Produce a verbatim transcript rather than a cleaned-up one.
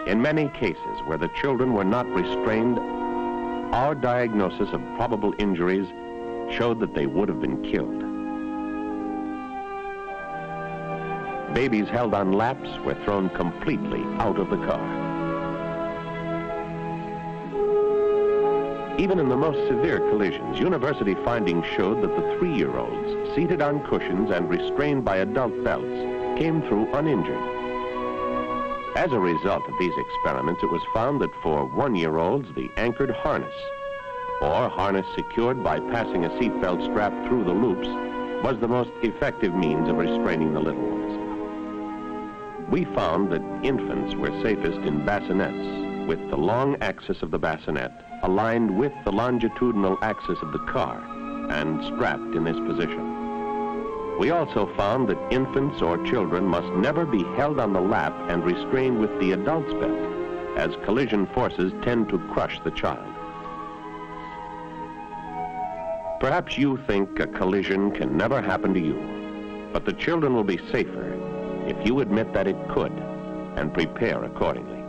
In many cases where the children were not restrained, our diagnosis of probable injuries showed that they would have been killed. Babies held on laps were thrown completely out of the car. Even in the most severe collisions, university findings showed that the three-year-olds, seated on cushions and restrained by adult belts, came through uninjured. As a result of these experiments, it was found that for one-year-olds, the anchored harness, or harness secured by passing a seatbelt strap through the loops, was the most effective means of restraining the little ones. We found that infants were safest in bassinets, with the long axis of the bassinet aligned with the longitudinal axis of the car and strapped in this position. We also found that infants or children must never be held on the lap and restrained with the adult's belt, as collision forces tend to crush the child. Perhaps you think a collision can never happen to you, but the children will be safer if you admit that it could and prepare accordingly.